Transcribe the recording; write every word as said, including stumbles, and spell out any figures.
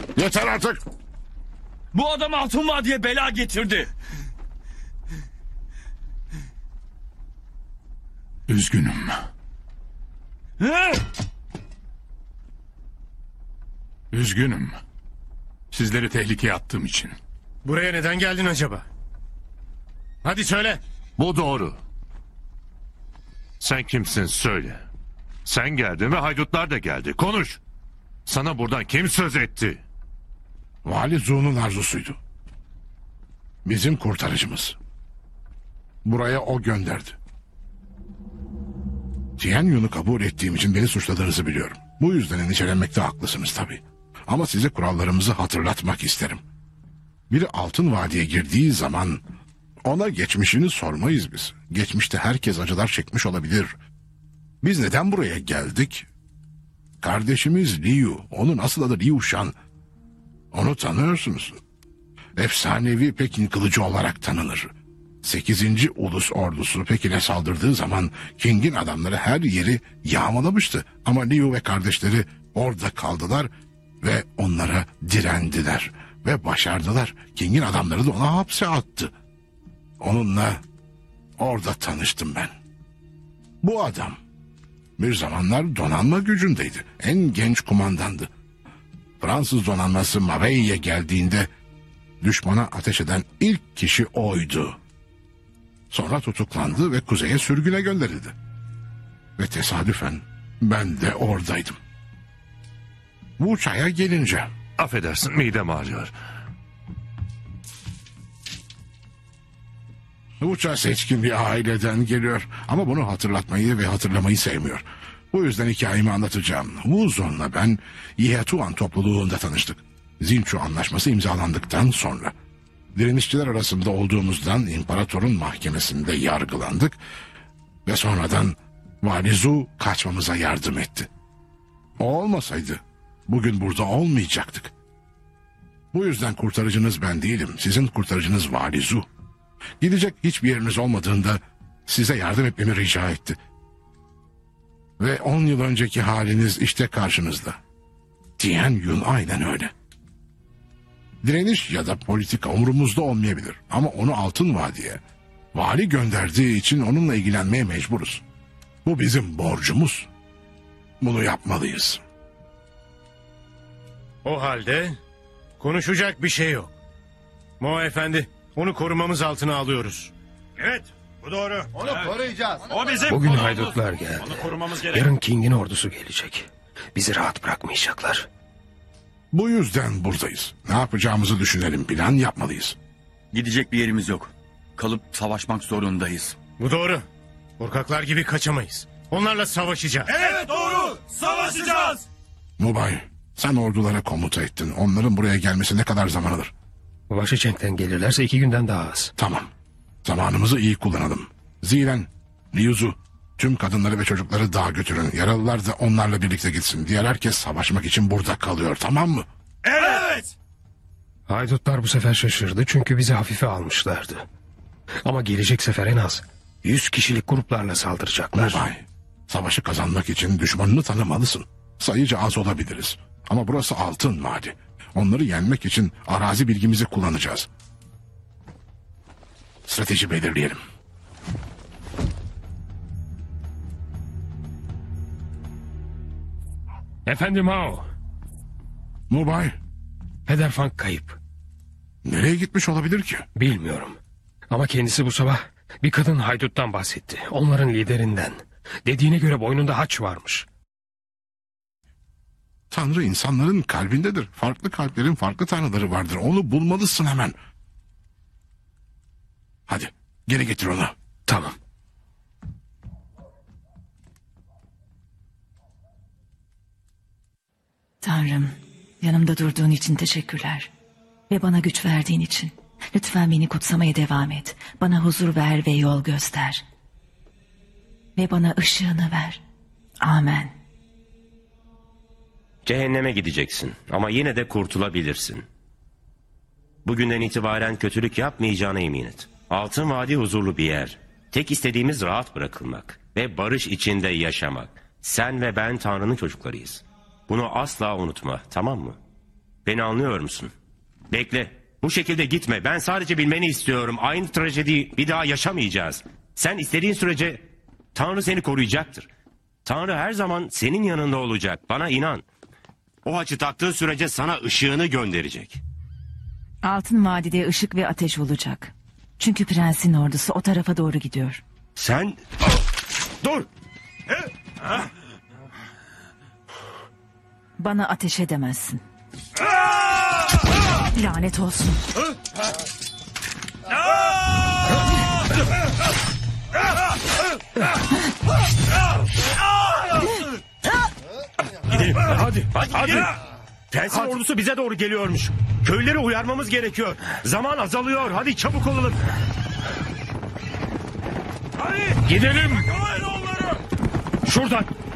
Yeter artık. Bu adam Altın Vadi'ye bela getirdi. Üzgünüm. Hı? Üzgünüm. Sizleri tehlikeye attığım için. Buraya neden geldin acaba? Hadi söyle. Bu doğru. Sen kimsin söyle. Sen geldin ve haydutlar da geldi. Konuş. Sana buradan kim söz etti? Vali Zu'nun arzusuydu. Bizim kurtarıcımız. Buraya o gönderdi. Tianyun'u kabul ettiğim için beni suçladığınızı biliyorum. Bu yüzden endişelenmekte haklısınız tabii. Ama size kurallarımızı hatırlatmak isterim. Biri Altın Vadi'ye girdiği zaman ona geçmişini sormayız biz. Geçmişte herkes acılar çekmiş olabilir. Biz neden buraya geldik? Kardeşimiz Liu, onun asıl adı Liu Shan. Onu tanıyorsunuz. Efsanevi Pekin kılıcı olarak tanınır. Sekizinci Ulus ordusu Pekin'e saldırdığı zaman King'in adamları her yeri yağmalamıştı. Ama Liu ve kardeşleri orada kaldılar ve onlara direndiler. Ve başardılar. King'in adamları da ona hapse attı. Onunla orada tanıştım ben. Bu adam bir zamanlar donanma gücündeydi. En genç kumandandı. Fransız donanması Mavei'ye geldiğinde düşmana ateş eden ilk kişi oydu. Sonra tutuklandı ve kuzeye sürgüne gönderildi. Ve tesadüfen ben de oradaydım. Bu çaya gelince... Affedersin, midem ağrıyor. Uça seçkin bir aileden geliyor ama bunu hatırlatmayı ve hatırlamayı sevmiyor. Bu yüzden hikayemi anlatacağım. Wuzon'la ben Yihetuan topluluğunda tanıştık. Zinchu anlaşması imzalandıktan sonra. Direnişçiler arasında olduğumuzdan imparatorun mahkemesinde yargılandık ve sonradan Vali Zu kaçmamıza yardım etti. O olmasaydı bugün burada olmayacaktık. Bu yüzden kurtarıcınız ben değilim. Sizin kurtarıcınız Vali Zu. Gidecek hiçbir yeriniz olmadığında size yardım etmemi rica etti. Ve on yıl önceki haliniz işte karşınızda. Tianyun aynen öyle. Direniş ya da politika umurumuzda olmayabilir. Ama onu Altın Vadi'ye vali gönderdiği için onunla ilgilenmeye mecburuz. Bu bizim borcumuz. Bunu yapmalıyız. O halde konuşacak bir şey yok. Mo Efendi, onu korumamız altına alıyoruz. Evet, bu doğru. Onu koruyacağız. O bizim Bugün konumuz. haydutlar geldi. Onu korumamız gerek. Yarın King'in ordusu gelecek. Bizi rahat bırakmayacaklar. Bu yüzden buradayız. Ne yapacağımızı düşünelim. Plan yapmalıyız. Gidecek bir yerimiz yok. Kalıp savaşmak zorundayız. Bu doğru. Korkaklar gibi kaçamayız. Onlarla savaşacağız. Evet doğru. Savaşacağız. Mubay, sen ordulara komuta ettin. Onların buraya gelmesi ne kadar zaman alır? Washington'dan gelirlerse iki günden daha az. Tamam. Zamanımızı iyi kullanalım. Zilen, Liuzu, tüm kadınları ve çocukları dağa götürün. Yaralılar da onlarla birlikte gitsin. Diğer herkes savaşmak için burada kalıyor, tamam mı? Evet. Haydutlar bu sefer şaşırdı çünkü bizi hafife almışlardı. Ama gelecek sefer en az yüz kişilik gruplarla saldıracaklar. Mubay, savaşı kazanmak için düşmanını tanımalısın. Sayıca az olabiliriz. Ama burası Altın Vadi. Onları yenmek için arazi bilgimizi kullanacağız. Strateji belirleyelim. Efendim Mao, Mubay, Peder Fang kayıp. nereye gitmiş olabilir ki? Bilmiyorum. Ama kendisi bu sabah bir kadın hayduttan bahsetti. Onların liderinden. Dediğine göre boynunda haç varmış. Tanrı insanların kalbindedir. Farklı kalplerin farklı tanrıları vardır. Onu bulmalısın hemen. Hadi geri getir onu. Tamam. Tanrım, yanımda durduğun için teşekkürler. Ve bana güç verdiğin için. Lütfen beni kutsamaya devam et. Bana huzur ver ve yol göster. Ve bana ışığını ver. Amen. Cehenneme gideceksin ama yine de kurtulabilirsin. Bugünden itibaren kötülük yapmayacağına emin et. Altın Vadi huzurlu bir yer. Tek istediğimiz rahat bırakılmak ve barış içinde yaşamak. Sen ve ben Tanrı'nın çocuklarıyız. Bunu asla unutma, tamam mı? Beni anlıyor musun? Bekle. Bu şekilde gitme. Ben sadece bilmeni istiyorum. Aynı trajediyi bir daha yaşamayacağız. Sen istediğin sürece Tanrı seni koruyacaktır. Tanrı her zaman senin yanında olacak. Bana inan. O haçı taktığın sürece sana ışığını gönderecek. Altın Vadide ışık ve ateş olacak. Çünkü prensin ordusu o tarafa doğru gidiyor. Sen... Dur! Bana ateş edemezsin. Lanet olsun. Gidelim. Hadi. Hadi. Hadi. Prensin ordusu bize doğru geliyormuş. Köyleri uyarmamız gerekiyor. Zaman azalıyor. Hadi çabuk olalım. Hadi. Gidelim. Şuradan.